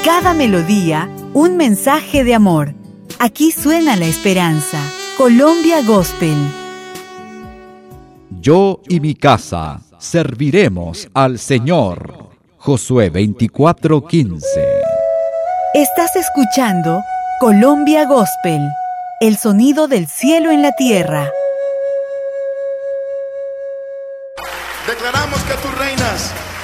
Cada melodía, un mensaje de amor. Aquí suena la esperanza. Colombia Gospel. Yo y mi casa serviremos al Señor. Josué 24:15. Estás escuchando Colombia Gospel, el sonido del cielo en la tierra. Declaramos que tú reinas